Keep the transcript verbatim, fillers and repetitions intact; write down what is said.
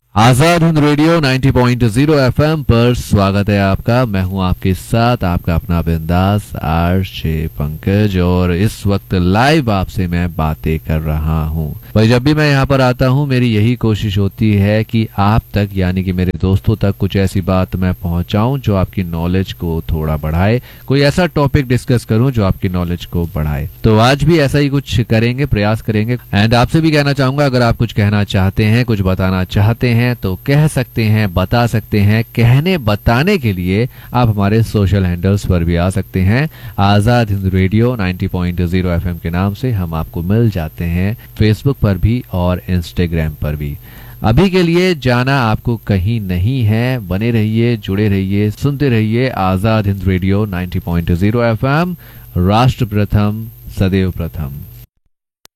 Azad Hind radio नब्बे point zero FM पर स्वागत है आपका। मैं हूं आपके साथ आपका अपना बिंदास आरजे पंकज, और इस वक्त लाइव आपसे मैं बातें कर रहा हूं। भाई जब भी मैं यहां पर आता हूं मेरी यही कोशिश होती है कि आप तक यानी कि मेरे दोस्तों तक कुछ ऐसी बात मैं पहुंचाऊं जो आपकी नॉलेज को थोड़ा बढ़ाए, कोई ऐसा टॉपिक डिस्कस करूं जो आपकी नॉलेज को बढ़ाए। तो आज भी ऐसा ही कुछ करेंगे, प्रयास करेंगे। एंड आपसे भी कहना चाहूंगा, अगर आप कुछ कहना चाहते हैं, कुछ बताना चाहते हैं तो कह सकते हैं, बता सकते हैं। कहने बताने के लिए आप हमारे सोशल हैंडल्स पर भी आ सकते हैं। आजाद हिंद रेडियो नब्बे पॉइंट ज़ीरो एफएम के नाम से हम आपको मिल जाते हैं, फेसबुक पर भी और इंस्टाग्राम पर भी। अभी के लिए जाना आपको कहीं नहीं है। बने रहिए, जुड़े रहिए, सुनते रहिए आजाद हिंद रेडियो नब्बे पॉइंट ज़ीरो एफएम। राष्ट्र प्रथम, सदैव प्रथम।